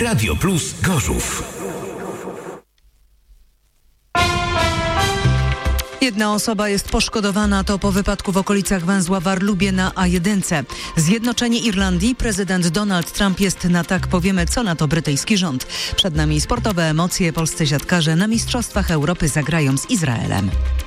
Radio Plus Gorzów. Jedna osoba jest poszkodowana, to po wypadku w okolicach węzła Warlubie na A1. Zjednoczenie Irlandii, prezydent Donald Trump jest na tak, powiemy, co na to brytyjski rząd. Przed nami sportowe emocje. Polscy siatkarze na Mistrzostwach Europy zagrają z Izraelem.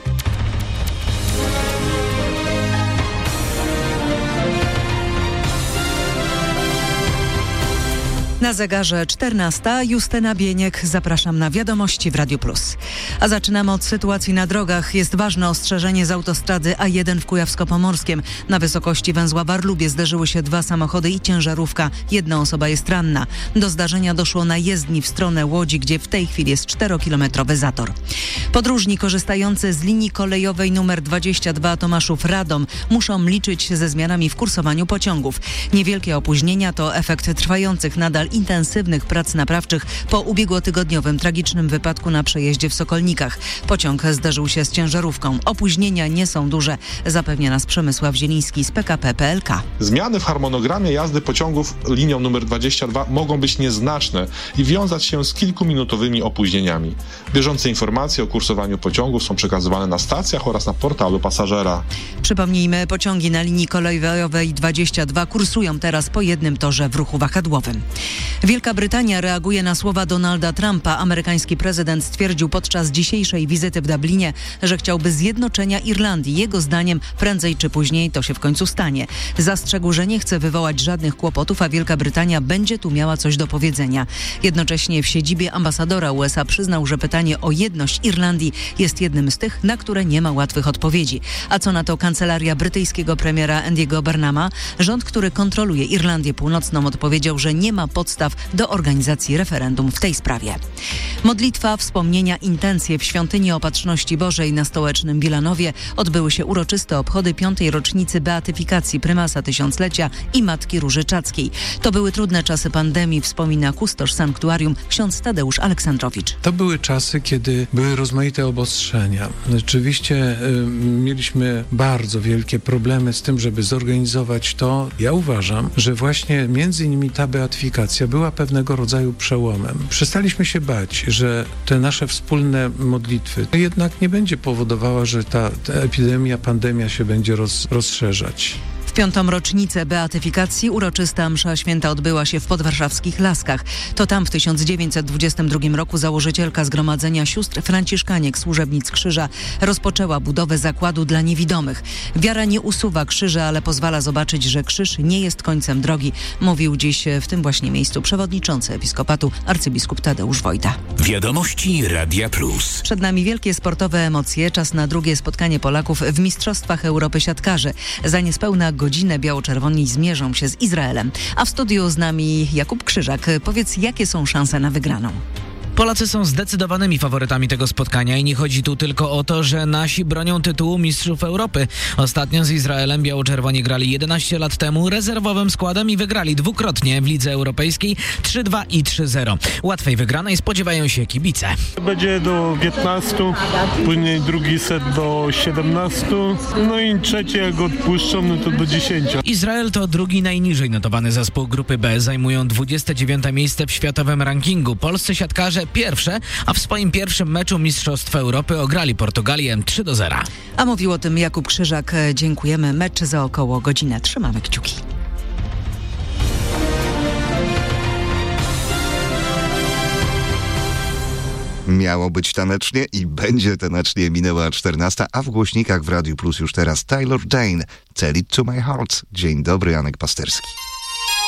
Na zegarze 14. Justyna Bieniek. Zapraszam na wiadomości w Radiu Plus. A zaczynamy od sytuacji na drogach. Jest ważne ostrzeżenie z autostrady A1 w Kujawsko-Pomorskiem. Na wysokości węzła Warlubie zderzyły się 2 samochody i ciężarówka. Jedna osoba jest ranna. Do zdarzenia doszło na jezdni w stronę Łodzi, gdzie w tej chwili jest 4-kilometrowy zator. Podróżni korzystający z linii kolejowej nr 22 Tomaszów-Radom muszą liczyć się ze zmianami w kursowaniu pociągów. Niewielkie opóźnienia to efekt trwających nadal intensywnych prac naprawczych po ubiegłotygodniowym tragicznym wypadku na przejeździe w Sokolnikach. Pociąg zderzył się z ciężarówką. Opóźnienia nie są duże, zapewnia nas Przemysław Zieliński z PKP PLK. Zmiany w harmonogramie jazdy pociągów linią nr 22 mogą być nieznaczne i wiązać się z kilkuminutowymi opóźnieniami. Bieżące informacje o kursowaniu pociągów są przekazywane na stacjach oraz na portalu pasażera. Przypomnijmy, pociągi na linii kolejowej 22 kursują teraz po jednym torze w ruchu wahadłowym. Wielka Brytania reaguje na słowa Donalda Trumpa. Amerykański prezydent stwierdził podczas dzisiejszej wizyty w Dublinie, że chciałby zjednoczenia Irlandii. Jego zdaniem prędzej czy później to się w końcu stanie. Zastrzegł, że nie chce wywołać żadnych kłopotów, a Wielka Brytania będzie tu miała coś do powiedzenia. Jednocześnie w siedzibie ambasadora USA przyznał, że pytanie o jedność Irlandii jest jednym z tych, na które nie ma łatwych odpowiedzi. A co na to kancelaria brytyjskiego premiera Andy'ego Burnhama? Rząd, który kontroluje Irlandię Północną, odpowiedział, że nie ma podstaw do organizacji referendum w tej sprawie. Modlitwa, wspomnienia, intencje w Świątyni Opatrzności Bożej na stołecznym Wilanowie odbyły się uroczyste obchody 5. rocznicy beatyfikacji prymasa tysiąclecia i Matki Róży Czackiej. To były trudne czasy pandemii, wspomina kustosz sanktuarium ksiądz Tadeusz Aleksandrowicz. To były czasy, kiedy były rozmaite obostrzenia. Rzeczywiście mieliśmy bardzo wielkie problemy z tym, żeby zorganizować to. Ja uważam, że właśnie między innymi ta beatyfikacja była pewnego rodzaju przełomem. Przestaliśmy się bać, że te nasze wspólne modlitwy jednak nie będzie powodowała, że ta epidemia, pandemia się będzie rozszerzać. W 5. rocznicę beatyfikacji uroczysta msza święta odbyła się w podwarszawskich Laskach. To tam w 1922 roku założycielka Zgromadzenia Sióstr Franciszkaniek Służebnic Krzyża rozpoczęła budowę zakładu dla niewidomych. Wiara nie usuwa krzyża, ale pozwala zobaczyć, że krzyż nie jest końcem drogi, mówił dziś w tym właśnie miejscu przewodniczący episkopatu arcybiskup Tadeusz Wojda. Wiadomości Radia Plus. Przed nami wielkie sportowe emocje. Czas na drugie spotkanie Polaków w Mistrzostwach Europy siatkarzy. Za niespełna godzinę biało-czerwoni zmierzą się z Izraelem. A w studiu z nami Jakub Krzyżak. Powiedz, jakie są szanse na wygraną? Polacy są zdecydowanymi faworytami tego spotkania i nie chodzi tu tylko o to, że nasi bronią tytułu mistrzów Europy. Ostatnio z Izraelem biało-czerwoni grali 11 lat temu rezerwowym składem i wygrali dwukrotnie w Lidze Europejskiej 3-2 i 3-0. Łatwej wygranej spodziewają się kibice. Będzie do 15, później drugi set do 17, no i trzeci jak odpuszczą, no to do 10. Izrael to drugi najniżej notowany zespół grupy B. Zajmują 29. miejsce w światowym rankingu. Polscy siatkarze pierwsze, a w swoim pierwszym meczu Mistrzostw Europy ograli Portugalię 3-0. A mówił o tym Jakub Krzyżak. Dziękujemy. Mecz za około godzinę. Trzymamy kciuki. Miało być tanecznie i będzie tanecznie. Minęła 14, a w głośnikach w Radiu Plus już teraz Taylor Dayne, Tell It To My Heart. Dzień dobry, Janek Pasterski.